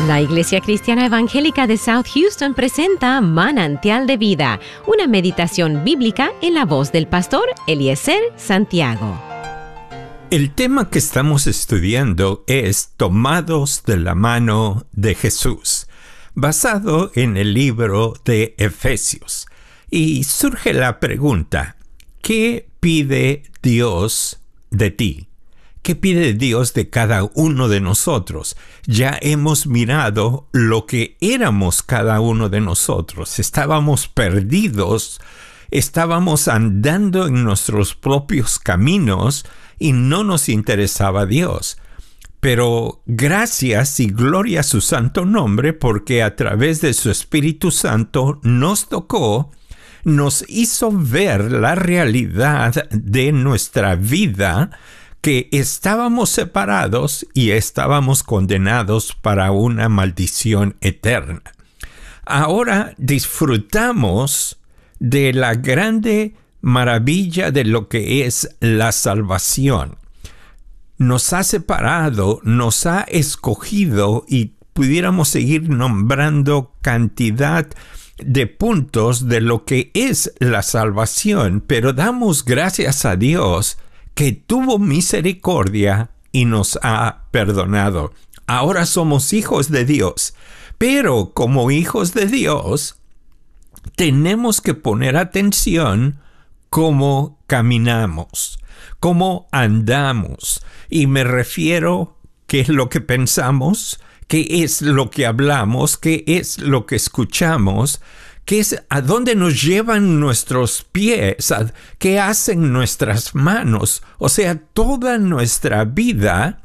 La Iglesia Cristiana Evangélica de South Houston presenta Manantial de Vida, una meditación bíblica en la voz del pastor Eliezer Santiago. El tema que estamos estudiando es Tomados de la mano de Jesús, basado en el libro de Efesios. Y surge la pregunta, ¿qué pide Dios de ti? ¿Qué pide Dios de cada uno de nosotros? Ya hemos mirado lo que éramos cada uno de nosotros. Estábamos perdidos, estábamos andando en nuestros propios caminos y no nos interesaba Dios. Pero gracias y gloria a su santo nombre, porque a través de su Espíritu Santo nos tocó, nos hizo ver la realidad de nuestra vida, que estábamos separados y estábamos condenados para una maldición eterna. Ahora disfrutamos de la grande maravilla de lo que es la salvación. Nos ha separado, nos ha escogido y pudiéramos seguir nombrando cantidad de puntos de lo que es la salvación, pero damos gracias a Dios que tuvo misericordia y nos ha perdonado. Ahora somos hijos de Dios, pero como hijos de Dios, tenemos que poner atención cómo caminamos, cómo andamos. Y me refiero qué es lo que pensamos, qué es lo que hablamos, qué es lo que escuchamos, qué es a dónde nos llevan nuestros pies, qué hacen nuestras manos. O sea, toda nuestra vida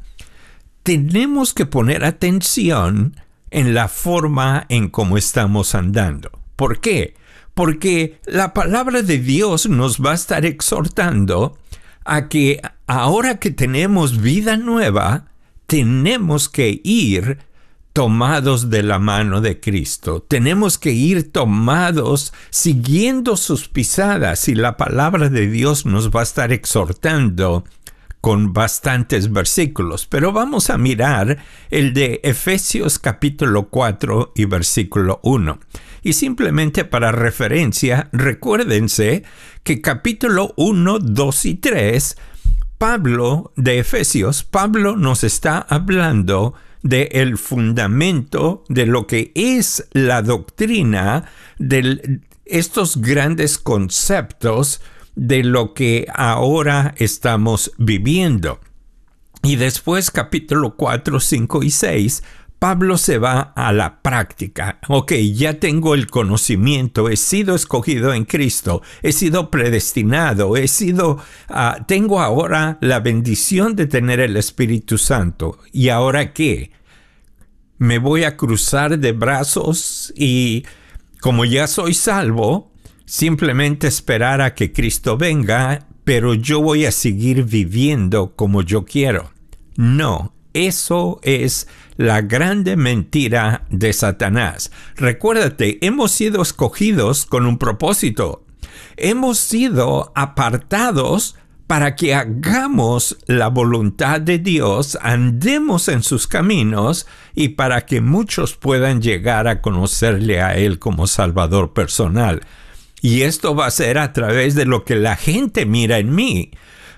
tenemos que poner atención en la forma en cómo estamos andando. ¿Por qué? Porque la palabra de Dios nos va a estar exhortando a que ahora que tenemos vida nueva, tenemos que ir tomados de la mano de Cristo. Tenemos que ir tomados, siguiendo sus pisadas, y la palabra de Dios nos va a estar exhortando con bastantes versículos. Pero vamos a mirar el de Efesios capítulo 4 y versículo 1. Y simplemente para referencia, recuérdense que capítulo 1, 2 y 3, Pablo nos está hablando del fundamento de lo que es la doctrina de estos grandes conceptos de lo que ahora estamos viviendo. Y después, capítulo 4, 5 y 6, Pablo se va a la práctica. Ok, ya tengo el conocimiento, he sido escogido en Cristo, he sido predestinado, tengo ahora la bendición de tener el Espíritu Santo. ¿Y ahora qué? ¿Me voy a cruzar de brazos y, como ya soy salvo, simplemente esperar a que Cristo venga, pero yo voy a seguir viviendo como yo quiero? No. Eso es la grande mentira de Satanás. Recuérdate, hemos sido escogidos con un propósito. Hemos sido apartados para que hagamos la voluntad de Dios, andemos en sus caminos y para que muchos puedan llegar a conocerle a Él como Salvador personal. Y esto va a ser a través de lo que la gente mira en mí.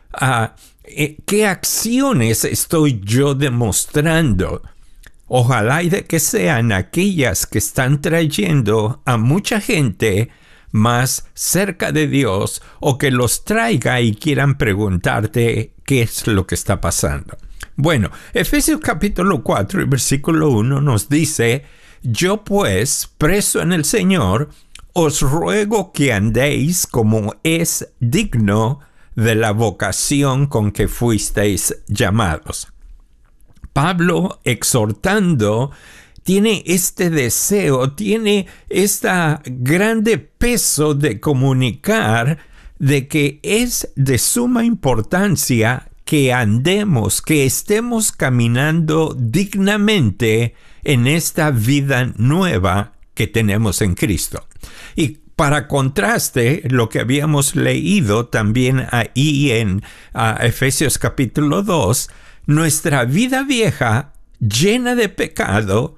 ¿Qué acciones estoy yo demostrando? Ojalá y de que sean aquellas que están trayendo a mucha gente más cerca de Dios, o que los traiga y quieran preguntarte qué es lo que está pasando. Bueno, Efesios capítulo 4 y versículo 1 nos dice: yo pues, preso en el Señor, os ruego que andéis como es digno de la vocación con que fuisteis llamados. Pablo, exhortando, tiene este deseo, tiene este grande peso de comunicar de que es de suma importancia que andemos, que estemos caminando dignamente en esta vida nueva que tenemos en Cristo. Y para contraste, lo que habíamos leído también ahí en Efesios capítulo 2, nuestra vida vieja, llena de pecado,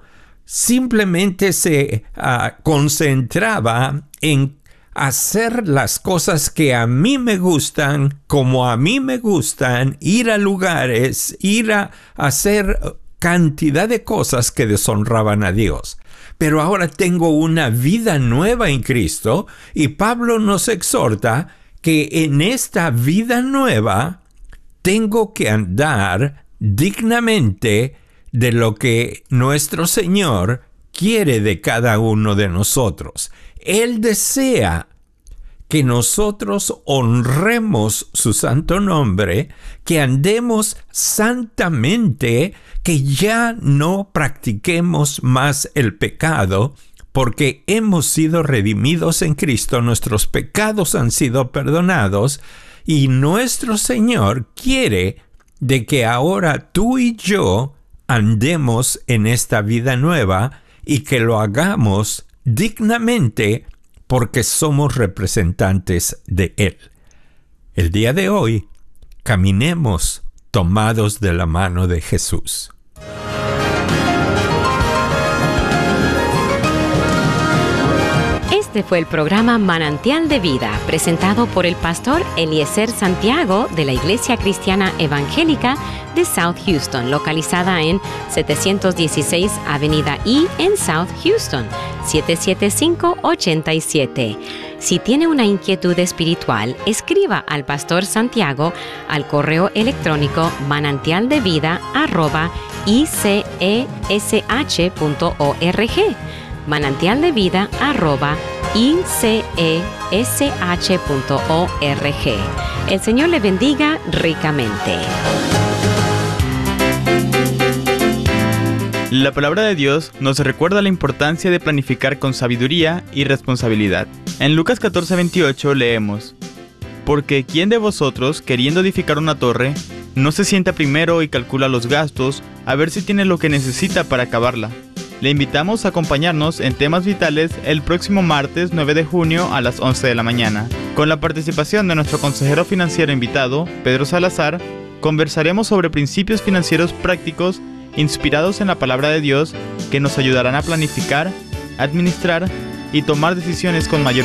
simplemente se concentraba en hacer las cosas que a mí me gustan, como a mí me gustan, ir a lugares, ir a hacer cantidad de cosas que deshonraban a Dios. Pero ahora tengo una vida nueva en Cristo y Pablo nos exhorta que en esta vida nueva tengo que andar dignamente de lo que nuestro Señor quiere de cada uno de nosotros. Él desea que nosotros honremos su santo nombre, que andemos santamente, que ya no practiquemos más el pecado, porque hemos sido redimidos en Cristo, nuestros pecados han sido perdonados, y nuestro Señor quiere de que ahora tú y yo andemos en esta vida nueva y que lo hagamos dignamente porque somos representantes de Él. El día de hoy, caminemos tomados de la mano de Jesús. Este fue el programa Manantial de Vida, presentado por el pastor Eliezer Santiago de la Iglesia Cristiana Evangélica de South Houston, localizada en 716 Avenida E en South Houston, 77587. Si tiene una inquietud espiritual, escriba al pastor Santiago al correo electrónico manantialdevida@icesh.org, manantialdevida@icesh.org. El Señor le bendiga ricamente. La palabra de Dios nos recuerda la importancia de planificar con sabiduría y responsabilidad. En Lucas 14:28 leemos: Porque ¿quién de vosotros, queriendo edificar una torre, no se sienta primero y calcula los gastos a ver si tiene lo que necesita para acabarla? Le invitamos a acompañarnos en Temas Vitales el próximo martes 9 de junio a las 11 de la mañana. Con la participación de nuestro consejero financiero invitado, Pedro Salazar, conversaremos sobre principios financieros prácticos inspirados en la palabra de Dios que nos ayudarán a planificar, administrar y tomar decisiones con mayor